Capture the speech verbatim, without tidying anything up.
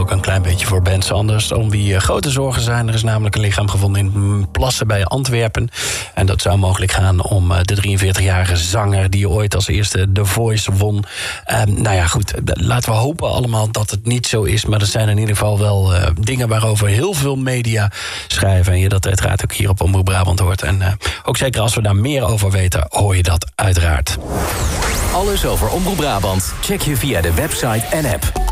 ook een klein beetje voor Ben Sanders, om wie uh, grote zorgen zijn. Er is namelijk een lichaam gevonden in Plassen bij Antwerpen. En dat zou mogelijk gaan om uh, de drieënveertigjarige zanger die ooit als eerste The Voice won. Uh, nou ja, goed, laten we hopen allemaal dat het niet zo is. Maar er zijn in ieder geval wel uh, dingen waarover heel veel media schrijven. En je dat uiteraard ook hier op Omroep Brabant hoort. En uh, ook zeker als we daar meer over weten, hoor je dat uiteraard. Alles over Omroep Brabant check je via de website en app.